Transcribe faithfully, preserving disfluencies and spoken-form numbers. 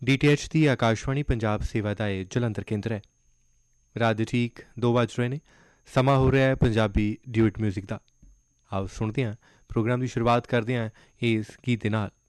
D T H ਦੀ ਆਕਾਸ਼ਵਾਣੀ ਪੰਜਾਬ ਸੇਵਾ ਦਾ ਇਹ ਜਲੰਧਰ ਕੇਂਦਰ ਹੈ। ਰਾਤ ਦੇ ਠੀਕ ਦੋ ਵੱਜ ਰਹੇ ਨੇ। ਸਮਾਂ ਹੋ ਰਿਹਾ ਹੈ ਪੰਜਾਬੀ ਡਿਊਟ ਮਿਊਜ਼ਿਕ ਦਾ। ਆਓ ਸੁਣਦੇ ਹਾਂ। ਪ੍ਰੋਗਰਾਮ ਦੀ ਸ਼ੁਰੂਆਤ ਕਰਦੇ ਹਾਂ ਇਸ ਗੀਤ ਦੇ ਨਾਲ।